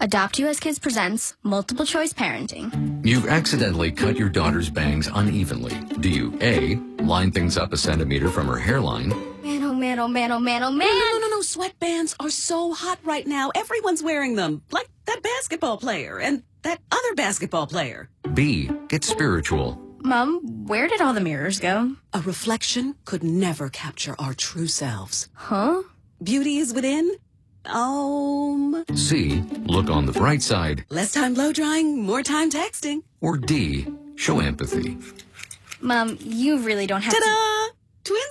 Adopt US Kids presents multiple choice parenting. You've accidentally cut your daughter's bangs unevenly. Do you A, line things up a centimeter from her hairline? Man, oh man, oh man, oh man, oh man. No. Sweatbands are so hot right now. Everyone's wearing them. Like that basketball player and that other basketball player. B, get spiritual. Mom, where did all the mirrors go? A reflection could never capture our true selves. Huh? Beauty is within. C, look on the bright side. Less time blow drying, more time texting. Or D, show empathy. Mom, you really don't have to... Ta-da!